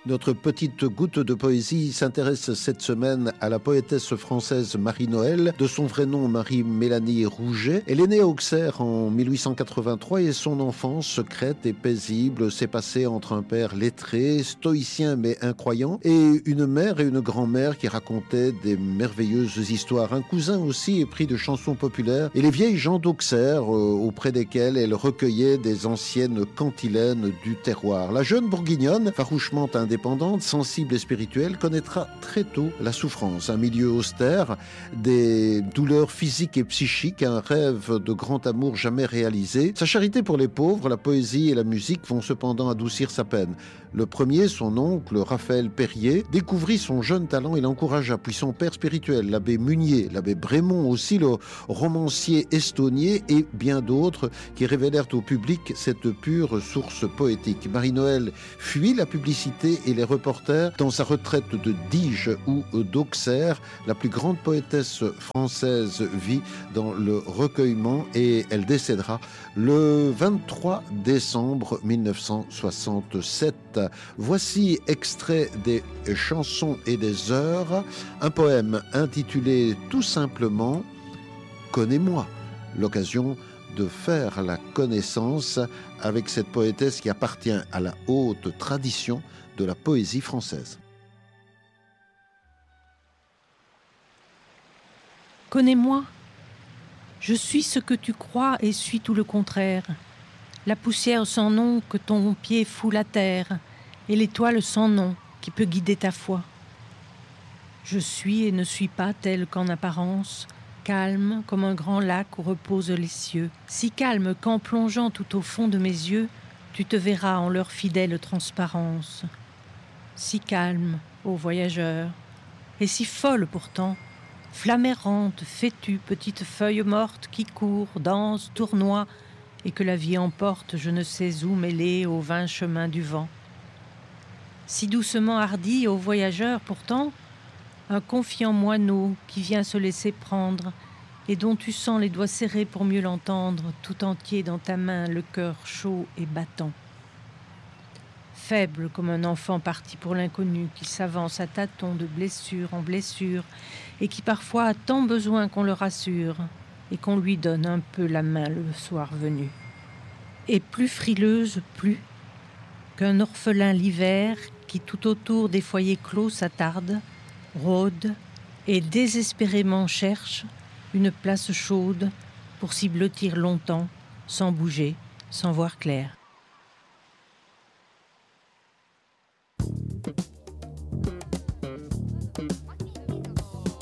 Notre petite goutte de poésie s'intéresse cette semaine à la poétesse française Marie-Noël, de son vrai nom Marie-Mélanie Rouget. Elle est née à Auxerre en 1883 et son enfance secrète et paisible s'est passée entre un père lettré, stoïcien mais incroyant, et une mère et une grand-mère qui racontaient des merveilleuses histoires. Un cousin aussi épris de chansons populaires et les vieilles gens d'Auxerre auprès desquelles elle recueillait des anciennes cantilènes du terroir. La jeune bourguignonne, farouchement indépendante, sensible et spirituelle, connaîtra très tôt la souffrance, un milieu austère, des douleurs physiques et psychiques, un rêve de grand amour jamais réalisé. Sa charité pour les pauvres, la poésie et la musique vont cependant adoucir sa peine. Le premier, son oncle, Raphaël Périer, découvrit son jeune talent et l'encouragea, puis son père spirituel, l'abbé Munier, l'abbé Brémond aussi, le romancier Estonnier et bien d'autres qui révélèrent au public cette pure source poétique. Marie-Noël fuit la publicité et les reporters dans sa retraite de Diges ou d'Auxerre. La plus grande poétesse française vit dans le recueillement et elle décédera le 23 décembre 1967. Voici extrait des chansons et des heures, un poème intitulé tout simplement « Connais-moi », l'occasion de faire la connaissance avec cette poétesse qui appartient à la haute tradition de la poésie française. Connais-moi, je suis ce que tu crois et suis tout le contraire. La poussière sans nom que ton pied foule à terre, et l'étoile sans nom qui peut guider ta foi. Je suis et ne suis pas tel qu'en apparence, calme comme un grand lac où reposent les cieux, si calme qu'en plongeant tout au fond de mes yeux, tu te verras en leur fidèle transparence. Si calme, ô voyageur, et si folle pourtant, flamme errante, fêtue, petite feuille morte qui court, danse, tournoie, et que la vie emporte je ne sais où mêlée aux vains chemins du vent. Si doucement hardi, ô voyageur pourtant, un confiant moineau qui vient se laisser prendre, et dont tu sens les doigts serrés pour mieux l'entendre, tout entier dans ta main, le cœur chaud et battant. Faible comme un enfant parti pour l'inconnu, qui s'avance à tâtons de blessure en blessure, et qui parfois a tant besoin qu'on le rassure, et qu'on lui donne un peu la main le soir venu. Et plus frileuse, plus, qu'un orphelin l'hiver, qui tout autour des foyers clos s'attarde, rôde, et désespérément cherche une place chaude pour s'y blottir longtemps, sans bouger, sans voir clair.